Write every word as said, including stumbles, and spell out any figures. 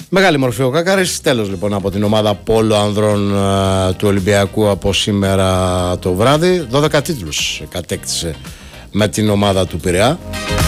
Μεγάλη μορφή ο Κάκαρης. Τέλος λοιπόν από την ομάδα Πόλο Ανδρών uh, του Ολυμπιακού από σήμερα το βράδυ. δώδεκα τίτλους κατέκτησε με την ομάδα του Πειραιά.